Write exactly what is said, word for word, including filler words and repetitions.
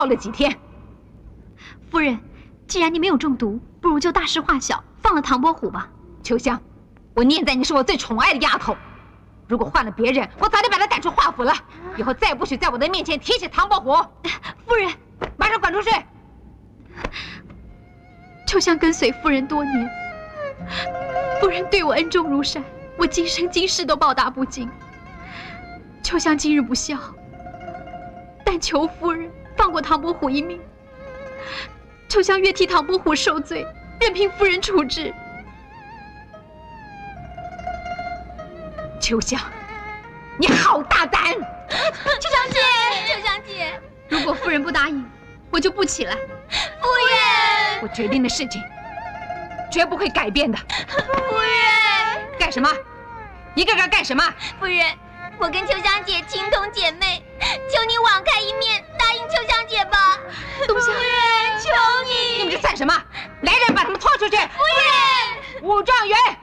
耗了几天。 夫人，既然你没有中毒，不如就大事化小，放了唐伯虎吧。 秋香，我念在你是我最宠爱的丫头，如果换了别人，我早就把她赶出华府了。以后再不许在我的面前提起唐伯虎。 夫人， 马上滚出去！ 秋香跟随夫人多年，夫人对我恩重如山，我今生今世都报答不尽。秋香今日不孝，但求夫人放过唐伯虎一命。秋香愿替唐伯虎受罪，任凭夫人处置。 秋香，你好大胆！ 秋香姐，秋香姐，如果夫人不答应，我就不起来。夫人， 我决定的事情绝不会改变的。 夫人， 干什么？一个个干什么？ 夫人，我跟秋香姐情同姐妹，求你网开一面，答应秋香姐吧。冬香，夫人，求你！ 你们这算什么？来人，把他们拖出去！ 夫人， 武状元。